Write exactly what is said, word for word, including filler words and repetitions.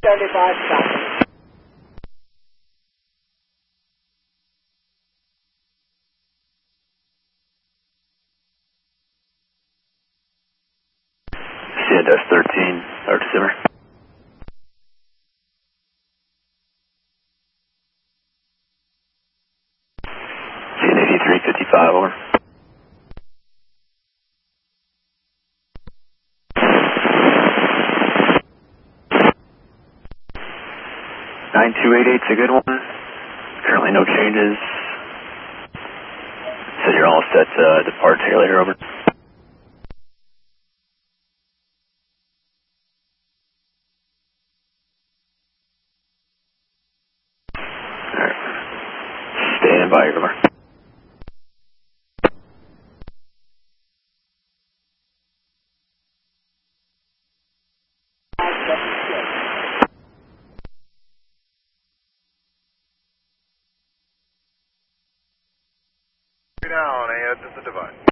seventy-five, stop. Sandus thirteen, start to simmer. C N eighty-three fifty-five, over. nine two eight eight's a good one. Currently no changes. So you're all set to depart Taylor here, over. Alright. Stand by, over. Down, A S is the device.